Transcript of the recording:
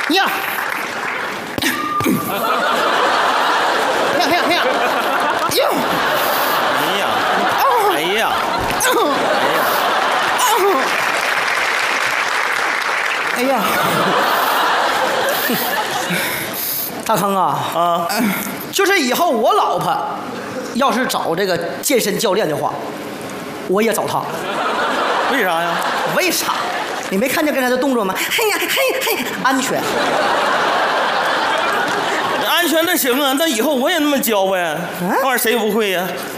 呀，呀，呀，呀， 哎呀，哎呀， 哎呀，大康啊，就是以后我老婆要是找这个健身教练的话，我也找他。 为啥呀？ 为啥？你没看见刚才的动作吗？嘿呀，嘿，安全。 安全那行啊，那以后我也那么教呗。那玩意儿谁不会呀？